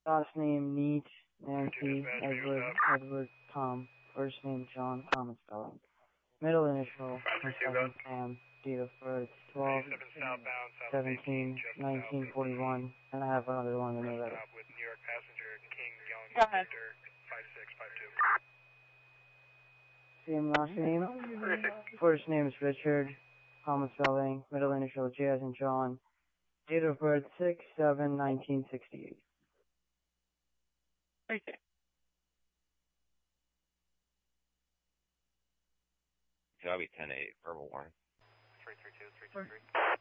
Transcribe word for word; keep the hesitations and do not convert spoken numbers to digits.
Last name Neat, Nancy, Edward, Edward, Tom. First name John, common spelling. Middle initial, seven Sam. Date of birth twelve seventeen nineteen forty-one, and I have another one in the letter. Go ahead. Same last name. First name is Richard, common spelling. Middle initial J as in John. Date of birth six seven nineteen sixty-eight. Okay. Copy ten eight, verbal warning. three three two, three two three.